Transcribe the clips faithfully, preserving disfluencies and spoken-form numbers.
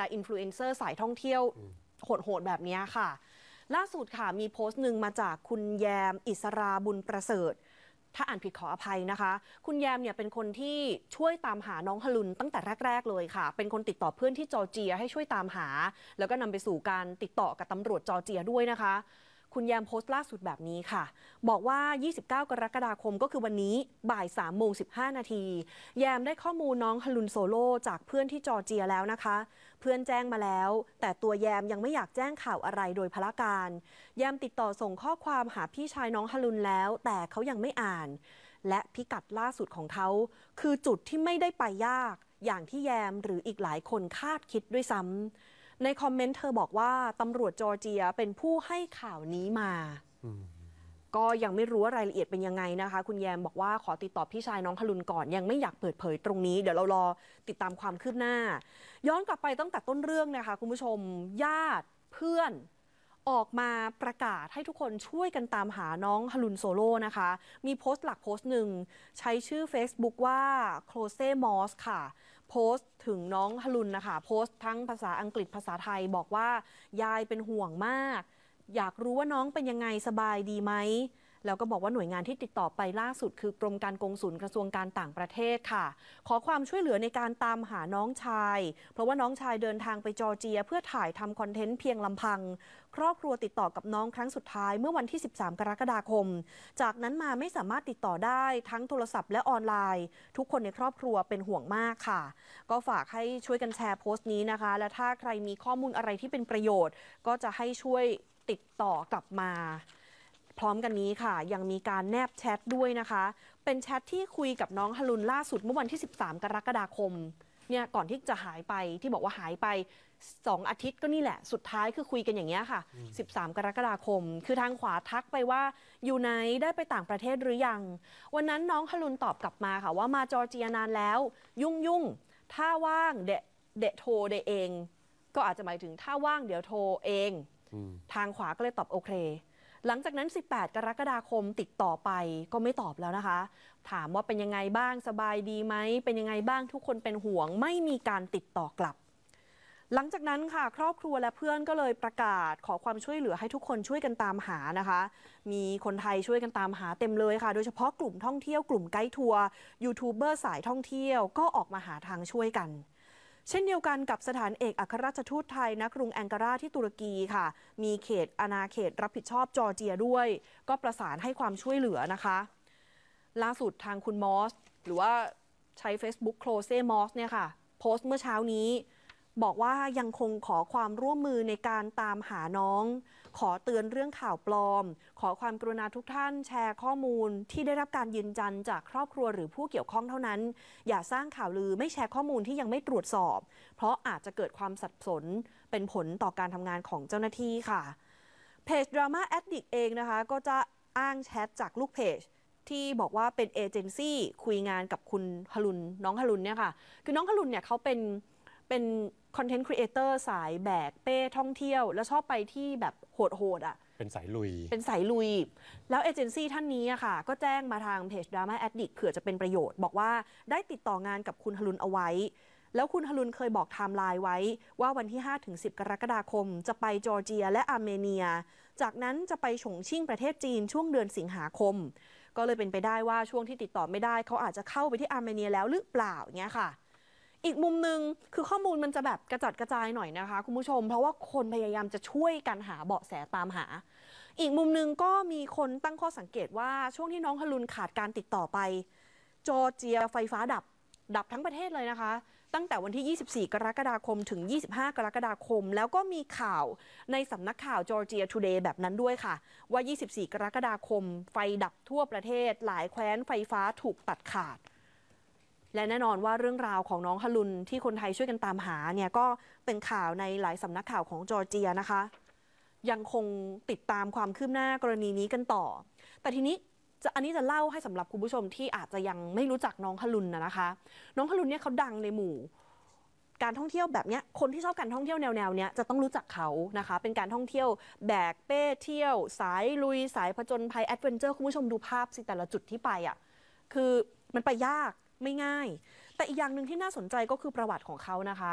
อินฟลูเอนเซอร์สายท่องเที่ยวโหดๆแบบนี้ค่ะล่าสุดค่ะมีโพสต์หนึ่งมาจากคุณแยมอิสราบุญประเสริฐถ้าอ่านผิดขออภัยนะคะคุณแยมเนี่ยเป็นคนที่ช่วยตามหาน้องฮารุนตั้งแต่แรกๆเลยค่ะเป็นคนติดต่อเพื่อนที่จอร์เจียให้ช่วยตามหาแล้วก็นำไปสู่การติดต่อกับตำรวจจอร์เจียด้วยนะคะคุณแยมโพสต์ล่าสุดแบบนี้ค่ะบอกว่ายี่สิบเก้ากรกฎาคมก็คือวันนี้บ่ายสามโมงสิบห้านาทีแยมได้ข้อมูลน้องฮารุนโซโล่จากเพื่อนที่จอร์เจียแล้วนะคะเพื่อนแจ้งมาแล้วแต่ตัวแยมยังไม่อยากแจ้งข่าวอะไรโดยพละการแยมติดต่อส่งข้อความหาพี่ชายน้องฮารุนแล้วแต่เขายังไม่อ่านและพิกัดล่าสุดของเขาคือจุดที่ไม่ได้ไปยากอย่างที่แยมหรืออีกหลายคนคาดคิดด้วยซ้ำในคอมเมนต์เธอบอกว่าตำรวจจอร์เจียเป็นผู้ให้ข่าวนี้มาก็ยังไม่รู้ว่ารายละเอียดเป็นยังไงนะคะคุณแยมบอกว่าขอติดต่อพี่ชายน้องฮารุนก่อนยังไม่อยากเปิดเผยตรงนี้เดี๋ยวเรารอติดตามความคืบหน้าย้อนกลับไปตั้งแต่ต้นเรื่องนะคะคุณผู้ชมญาติเพื่อนออกมาประกาศให้ทุกคนช่วยกันตามหาน้องฮารุนโซโล่นะคะมีโพสต์หลักโพสต์หนึ่งใช้ชื่อ Facebook ว่าโคลเซมอสค่ะโพสต์ถึงน้องฮารุนนะคะโพสต์ทั้งภาษาอังกฤษภาษาไทยบอกว่ายายเป็นห่วงมากอยากรู้ว่าน้องเป็นยังไงสบายดีไหมแล้วก็บอกว่าหน่วยงานที่ติดต่อไปล่าสุดคือกรมการกงสุลกระทรวงการต่างประเทศค่ะขอความช่วยเหลือในการตามหาน้องชายเพราะว่าน้องชายเดินทางไปจอร์เจียเพื่อถ่ายทำคอนเทนต์เพียงลำพังครอบครัวติดต่อกับน้องครั้งสุดท้ายเมื่อวันที่สิบสามกรกฎาคมจากนั้นมาไม่สามารถติดต่อได้ทั้งโทรศัพท์และออนไลน์ทุกคนในครอบครัวเป็นห่วงมากค่ะก็ฝากให้ช่วยกันแชร์โพสต์นี้นะคะและถ้าใครมีข้อมูลอะไรที่เป็นประโยชน์ก็จะให้ช่วยติดต่อกลับมาพร้อมกันนี้ค่ะยังมีการแนบแชทด้วยนะคะเป็นแชทที่คุยกับน้องฮารุนล่าสุดเมื่อวันที่สิบสามกรกฎาคมเนี่ยก่อนที่จะหายไปที่บอกว่าหายไปสองอาทิตย์ก็นี่แหละสุดท้ายคือคุยกันอย่างเงี้ยค่ะสิบสามกรกฎาคมคือทางขวาทักไปว่าอยู่ไหนได้ไปต่างประเทศหรือยังวันนั้นน้องฮารุนตอบกลับมาค่ะว่ามาจอร์เจียนานแล้วยุ่งยุ่งถ้าว่างเดะเดะโทรเดะเองก็อาจจะหมายถึงถ้าว่างเดี๋ยวโทรเองทางขวาก็เลยตอบโอเคหลังจากนั้นสิบแปดกรกฎาคมติดต่อไปก็ไม่ตอบแล้วนะคะถามว่าเป็นยังไงบ้างสบายดีไหมเป็นยังไงบ้างทุกคนเป็นห่วงไม่มีการติดต่อกลับหลังจากนั้นค่ะครอบครัวและเพื่อนก็เลยประกาศขอความช่วยเหลือให้ทุกคนช่วยกันตามหานะคะมีคนไทยช่วยกันตามหาเต็มเลยค่ะโดยเฉพาะกลุ่มท่องเที่ยวกลุ่มไกด์ทัวร์ยูทูบเบอร์สายท่องเที่ยวก็ออกมาหาทางช่วยกันเช่นเดียวกันกับสถานเอกอัครราชทูตไทยณกรุงแองการาที่ตุรกีค่ะมีเขตอาณาเขตรับผิดชอบจอร์เจียด้วยก็ประสานให้ความช่วยเหลือนะคะล่าสุดทางคุณมอสหรือว่าใช้ Facebook โคลเซมอสเนี่ยค่ะโพสต์เมื่อเช้านี้บอกว่ายังคงขอความร่วมมือในการตามหาน้องขอเตือนเรื่องข่าวปลอมขอความกรุณาทุกท่านแชร์ข้อมูลที่ได้รับการยืนยันจากครอบครัวหรือผู้เกี่ยวข้องเท่านั้นอย่าสร้างข่าวลือไม่แชร์ข้อมูลที่ยังไม่ตรวจสอบเพราะอาจจะเกิดความสับสนเป็นผลต่อการทำงานของเจ้าหน้าที่ค่ะเพจ Drama Addict เองนะคะก็จะอ้างแชทจากลูกเพจที่บอกว่าเป็นเอเจนซี่คุยงานกับคุณฮารุนน้องฮารุนเนี่ยค่ะคือน้องฮารุนเนี่ยเขาเป็นเป็นคอนเทนต์ครีเอเตอร์สายแบกเป้ท่องเที่ยวแล้วชอบไปที่แบบโหดๆอ่ะเป็นสายลุยเป็นสายลุยแล้วเอเจนซี่ท่านนี้อะค่ะก็แจ้งมาทางเพจ Drama Addict เผื่อจะเป็นประโยชน์บอกว่าได้ติดต่องานกับคุณฮารุนเอาไว้แล้วคุณฮารุนเคยบอกไทม์ไลน์ไว้ว่าวันที่ ห้าถึงสิบ กรกฎาคมจะไปจอร์เจียและอาร์เมเนียจากนั้นจะไปฉงชิ่งประเทศจีนช่วงเดือนสิงหาคมก็เลยเป็นไปได้ว่าช่วงที่ติดต่อไม่ได้เขาอาจจะเข้าไปที่อาร์เมเนียแล้วหรือเปล่าเงี้ยค่ะอีกมุมหนึ่งคือข้อมูลมันจะแบบกระจัดกระจายหน่อยนะคะคุณผู้ชมเพราะว่าคนพยายามจะช่วยกันหาเบาะแสตามหาอีกมุมหนึ่งก็มีคนตั้งข้อสังเกตว่าช่วงที่น้องฮารุนขาดการติดต่อไปจอร์เจียไฟฟ้าดับดับทั้งประเทศเลยนะคะตั้งแต่วันที่ยี่สิบสี่กรกฎาคมถึงยี่สิบห้ากรกฎาคมแล้วก็มีข่าวในสำนักข่าวจอร์เจียทูเดย์แบบนั้นด้วยค่ะว่ายี่สิบสี่กรกฎาคมไฟดับทั่วประเทศหลายแคว้นไฟฟ้าถูกตัดขาดและแน่นอนว่าเรื่องราวของน้องฮารุนที่คนไทยช่วยกันตามหาเนี่ยก็เป็นข่าวในหลายสำนักข่าวของจอร์เจียนะคะยังคงติดตามความคืบหน้ากรณีนี้กันต่อแต่ทีนี้จะอันนี้จะเล่าให้สำหรับคุณผู้ชมที่อาจจะยังไม่รู้จักน้องฮารุนนะคะน้องฮารุนเนี่ยเขาดังในหมู่การท่องเที่ยวแบบนี้คนที่ชอบการท่องเที่ยวแนวๆเนี้ยจะต้องรู้จักเขานะคะเป็นการท่องเที่ยวแบกเป้เที่ยวสายลุยสายผจญภัยแอดเวนเจอร์คุณผู้ชมดูภาพสิแต่ละจุดที่ไปอ่ะคือมันไปยากไม่ง่ายแต่อีกอย่างหนึ่งที่น่าสนใจก็คือประวัติของเขานะคะ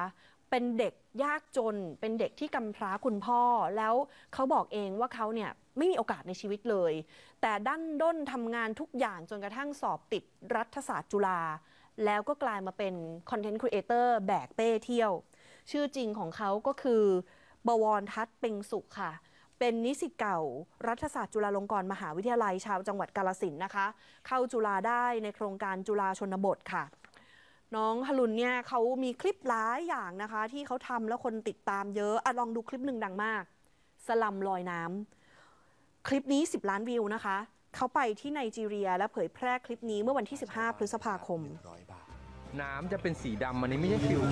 เป็นเด็กยากจนเป็นเด็กที่กำพร้าคุณพ่อแล้วเขาบอกเองว่าเขาเนี่ยไม่มีโอกาสในชีวิตเลยแต่ดั้นด้นทำงานทุกอย่างจนกระทั่งสอบติดรัฐศาสตร์จุฬาแล้วก็กลายมาเป็นคอนเทนต์ครีเอเตอร์แบกเป้เที่ยวชื่อจริงของเขาก็คือบวรทัศน์เพ็งสุขค่ะเป็นนิสิตเก่ารัฐศาสตร์จุฬาลงกรณ์มหาวิทยาลัยชาวจังหวัดกาฬสินธุ์นะคะเข้าจุฬาได้ในโครงการจุฬาชนบทค่ะน้องฮารุนเนี่ยเขามีคลิปหลายอย่างนะคะที่เขาทำแล้วคนติดตามเยอะอะลองดูคลิปหนึ่งดังมากสลัมลอยน้ำคลิปนี้สิบล้านวิวนะคะเขาไปที่ไนจีเรียและเผยแพร่คลิปนี้เมื่อวันที่สิบห้าพฤษภาคมน้ำจะเป็นสีดำอันนี้ไม่ใช่ฟิว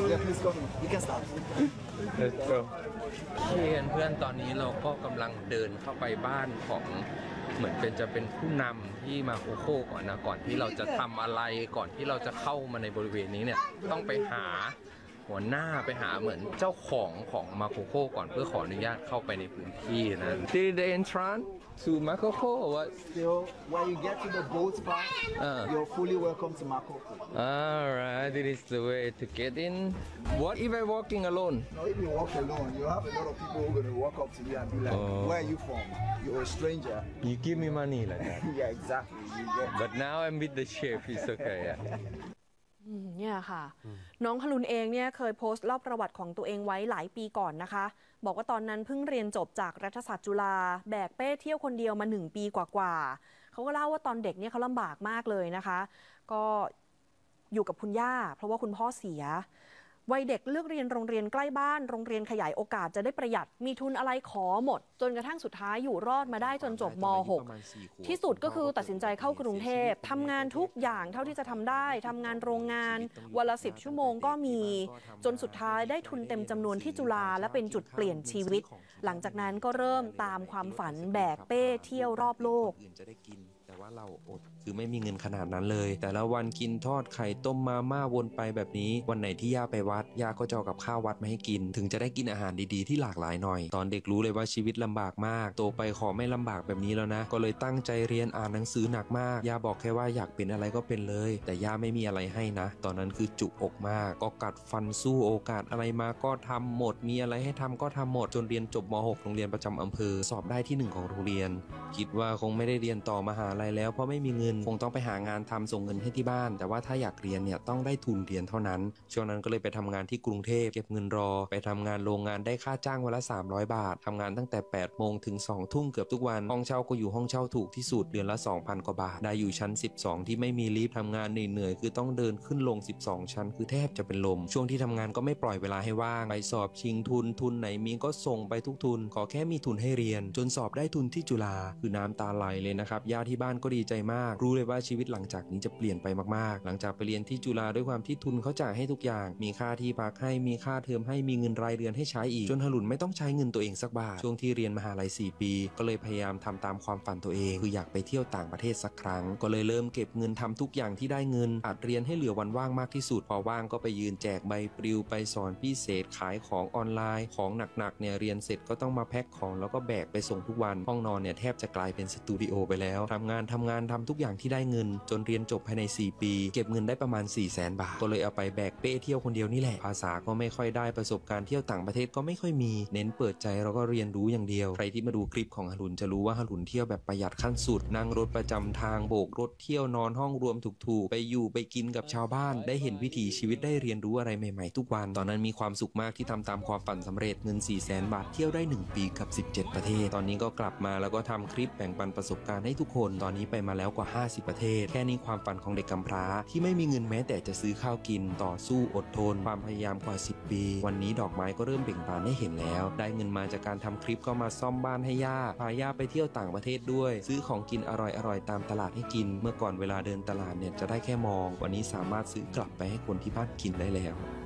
เพื่อนเพื่อนตอนนี้เราก็กำลังเดินเข้าไปบ้านของเหมือนเป็นจะเป็นผู้นำที่มาโคโค่ก่อนนะก่อนที่เราจะทำอะไรก่อนที่เราจะเข้ามาในบริเวณนี้เนี่ยต้องไปหาหัวหน้าไปหาเหมือนเจ้าของของมาโคโค่ก่อนเพื่อขออนุญาตเข้าไปในพื้นที่นะ Did the entrance to Makoko or what? So when you get to the boat part, uh. you're fully welcome to Makoko. Alright, this is the way to get in. What if I'm walking alone? No, if you walk alone, you have a lot of people who are going to walk up to you and be like, oh. Where are you from? You're a stranger. You give me money like that. Yeah, exactly. You get But now I'm with the chef, it's okay. Yeah. เนี่ยค่ะน้องฮารุนเองเนี่ยเคยโพสต์เล่าประวัติของตัวเองไว้หลายปีก่อนนะคะบอกว่าตอนนั้นเพิ่งเรียนจบจากรัฐศาสตร์จุฬาแบกเป้เที่ยวคนเดียวมาหนึ่งปีกว่าๆเขาก็เล่าว่าตอนเด็กเนี่ยเขาลำบากมากเลยนะคะก็อยู่กับคุณย่าเพราะว่าคุณพ่อเสียวัยเด็กเลือกเรียนโรงเรียนใกล้บ้านโรงเรียนขยายโอกาสจะได้ประหยัดมีทุนอะไรขอหมดจนกระทั่งสุดท้ายอยู่รอดมาได้จนจบม หก ที่สุดก็คือตัดสินใจเข้ากรุงเทพทำงานทุกอย่างเท่าที่จะทำได้ทำงานโรงงานวันละสิบชั่วโมงก็มีจนสุดท้ายได้ทุนเต็มจำนวนที่จุฬาและเป็นจุดเปลี่ยนชีวิตหลังจากนั้นก็เริ่มตามความฝันแบกเป้เที่ยวรอบโลกแต่ว่าเราอดคือไม่มีเงินขนาดนั้นเลยแต่ละวันกินทอดไข่ต้มมาม่าวนไปแบบนี้วันไหนที่ย่าไปวัดย่าก็จะเอากับข้าววัดมาให้กินถึงจะได้กินอาหารดีๆที่หลากหลายหน่อยตอนเด็กรู้เลยว่าชีวิตลำบากมากโตไปขอไม่ลำบากแบบนี้แล้วนะก็เลยตั้งใจเรียนอ่านหนังสือหนักมากย่าบอกแค่ว่าอยากเป็นอะไรก็เป็นเลยแต่ย่าไม่มีอะไรให้นะตอนนั้นคือจุกอกมากก็กัดฟันสู้โอกาสอะไรมาก็ทำหมดมีอะไรให้ทำก็ทำหมดจนเรียนจบม หก โรงเรียนประจำอำเภอสอบได้ที่หนึ่งของโรงเรียนคิดว่าคงไม่ได้เรียนต่อมหาลัยแล้วเพราะไม่มีเงินคงต้องไปหางานทำส่งเงินให้ที่บ้านแต่ว่าถ้าอยากเรียนเนี่ยต้องได้ทุนเรียนเท่านั้นช่วงนั้นก็เลยไปทำงานที่กรุงเทพเก็บเงินรอไปทำงานโรงงานได้ค่าจ้างวันละสามร้อยบาททำงานตั้งแต่แปดโมงถึงสองทุ่มเกือบทุกวันห้องเช่าก็อยู่ห้องเช่าถูกที่สุดเดือนละ สองพัน กว่าบาทได้อยู่ชั้นสิบสองที่ไม่มีลิฟต์ทำงานเหนื่อยๆคือต้องเดินขึ้นลงสิบสองชั้นคือแทบจะเป็นลมช่วงที่ทำงานก็ไม่ปล่อยเวลาให้ว่างไปสอบชิงทุนทุนไหนมีก็ส่งไปทุกทุนขอแค่มีทุนให้เรียนจนสอบได้ทุนที่จุฬาคือน้ำตาไหลเลยนะครับญาติที่บ้านก็ดีใจมากรู้เลยว่าชีวิตหลังจากนี้จะเปลี่ยนไปมากๆหลังจากไปเรียนที่จุฬาด้วยความที่ทุนเขาจ่ายให้ทุกอย่างมีค่าที่พักให้มีค่าเทอมให้มีเงินรายเดือนให้ใช้อีกจนฮารุนไม่ต้องใช้เงินตัวเองสักบาทช่วงที่เรียนมหาลัยสี่ปีก็เลยพยายามทำตามความฝันตัวเองคืออยากไปเที่ยวต่างประเทศสักครั้งก็เลยเริ่มเก็บเงินทำทุกอย่างที่ได้เงินอัดเรียนให้เหลือวันว่างมากที่สุดพอว่างก็ไปยืนแจกใบปลิวไปสอนพิเศษขายของออนไลน์ของหนักๆเนี่ยเรียนเสร็จก็ต้องมาแพ็คของแล้วก็แบกไปส่งทุกวันห้องนอนเนี่ยแทบจะกลายเป็นสตูดิโอไปแล้วทำงานทำงานทำทุกอย่างที่ได้เงินจนเรียนจบภายในสี่ปีเก็บเงินได้ประมาณ สี่แสน บาทก็เลยเอาไปแบกเป้เที่ยวคนเดียวนี่แหละภาษาก็ไม่ค่อยได้ประสบการณ์เที่ยวต่างประเทศก็ไม่ค่อยมีเน้นเปิดใจแล้วก็เรียนรู้อย่างเดียวใครที่มาดูคลิปของฮารุนจะรู้ว่าฮารุนเที่ยวแบบประหยัดขั้นสุดนั่งรถประจำทางโบกรถเที่ยวนอนห้องรวมถูกๆไปอยู่ไปกินกับชาวบ้านได้เห็นวิถีชีวิตได้เรียนรู้อะไรใหม่ๆทุกวันตอนนั้นมีความสุขมากที่ทำตามความฝันสำเร็จเงิน สี่แสน บาทเที่ยวได้หนึ่งปีกับสิบเจ็ดประเทศตอนนี้ก็กลับมาแล้วก็ทำคลิปแบ่งปันประสบการณ์ให้ทุกคนตอนนี้ไปมาแล้วกว่าห้าสิบประเทศแค่นี้ความฝันของเด็กกำพร้าที่ไม่มีเงินแม้แต่จะซื้อข้าวกินต่อสู้อดทนความพยายามกว่าสิบปีวันนี้ดอกไม้ก็เริ่มเบ่งบานให้เห็นแล้วได้เงินมาจากการทำคลิปก็มาซ่อมบ้านให้ย่าพาย่าไปเที่ยวต่างประเทศด้วยซื้อของกินอร่อยๆตามตลาดให้กินเมื่อก่อนเวลาเดินตลาดเนี่ยจะได้แค่มองวันนี้สามารถซื้อกลับไปให้คนที่บ้านกินได้แล้ว